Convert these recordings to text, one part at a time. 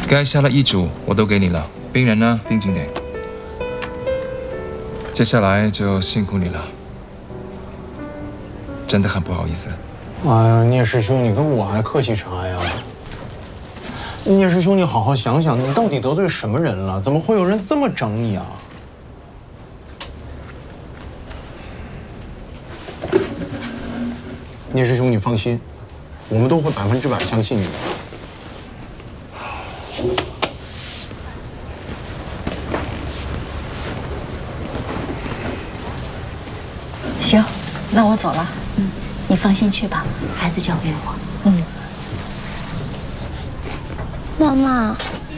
该下的遗嘱我都给你了，病人呢定景点。接下来就辛苦你了，真的很不好意思。 哎呀，聂师兄，你跟我还客气啥呀？聂师兄，你好好想想，你到底得罪什么人了？怎么会有人这么整你啊？聂师兄，你放心，我们都会100%相信你的。 行，那我走了。你放心去吧，孩子交给我。 妈妈，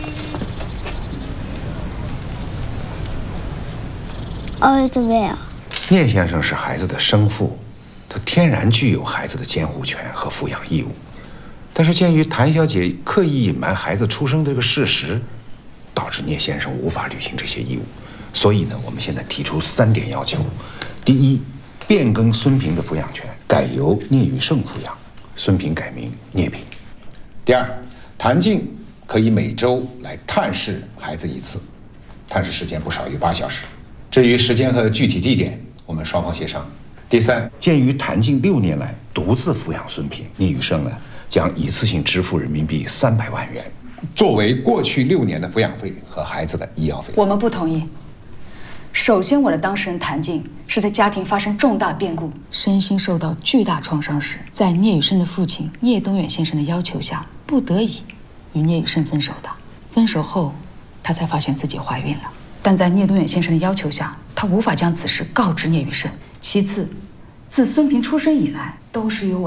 这边啊。 聂先生是孩子的生父，他天然具有孩子的监护权和抚养义务。但是鉴于谭小姐刻意隐瞒孩子出生这个事实，导致聂先生无法履行这些义务。所以呢，我们现在提出3点要求：第一，变更孙平的抚养权，改由聂宇胜抚养，孙平改名聂平；第二，谭静可以每周来探视孩子1次，探视时间不少于8小时。至于时间和具体地点，我们双方协商。第三，鉴于谭静6年来独自抚养孙平，聂宇胜呢将一次性支付人民币300万元，作为过去6年的抚养费和孩子的医药费。 我们不同意。首先，我的当事人谭静是在家庭发生重大变故、身心受到巨大创伤时，在聂宇胜的父亲聂东远先生的要求下，不得已与聂宇胜分手的。分手后，她才发现自己怀孕了。但在聂东远先生的要求下，她无法将此事告知聂宇胜。其次，自孙平出生以来，都是由我